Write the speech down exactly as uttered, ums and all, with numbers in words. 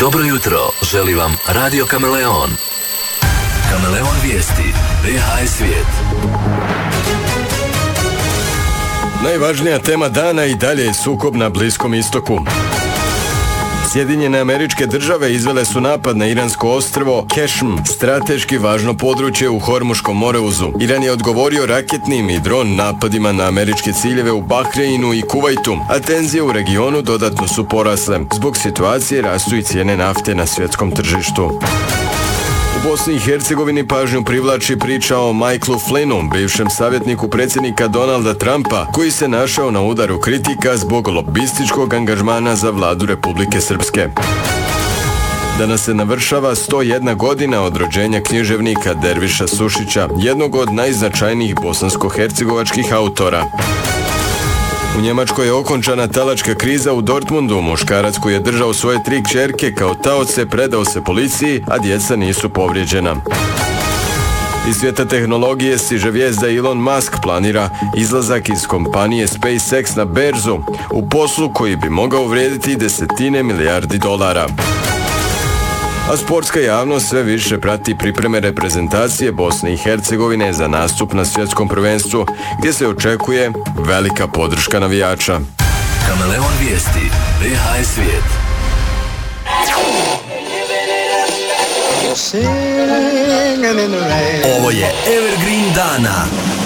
Dobro jutro, želi vam Radio Kameleon. Kameleon vijesti, B H S svijet. Najvažnija tema dana i dalje je sukob na Bliskom istoku. Sjedinjene Američke Države izvele su napad na iransko ostrvo Kešm, strateški važno područje u Hormuškom moreuzu. Iran je odgovorio raketnim i dron napadima na američke ciljeve u Bahreinu i Kuvajtu, a tenzije u regionu dodatno su porasle. Zbog situacije rastu i cijene nafte na svjetskom tržištu. U Bosni i Hercegovini pažnju privlači priča o Michaelu Flynnu, bivšem savjetniku predsjednika Donalda Trumpa, koji se našao na udaru kritika zbog lobističkog angažmana za vladu Republike Srpske. Danas se navršava sto jedna godina od rođenja književnika Derviša Sušića, jednog od najznačajnijih bosansko-hercegovačkih autora. U Njemačkoj je okončana talačka kriza u Dortmundu. Muškarac koji je držao svoje tri kćerke kao taoce predao se policiji, a djeca nisu povrijeđena. Iz svijeta tehnologije stiže vijest da Elon Musk planira izlazak iz kompanije SpaceX na berzu u poslu koji bi mogao vrijediti desetine milijardi dolara. A sportska javnost sve više prati pripreme reprezentacije Bosne i Hercegovine za nastup na svjetskom prvenstvu, gdje se očekuje velika podrška navijača. Kameleon vijesti, B H S svijet. Ovo je Evergreen dana.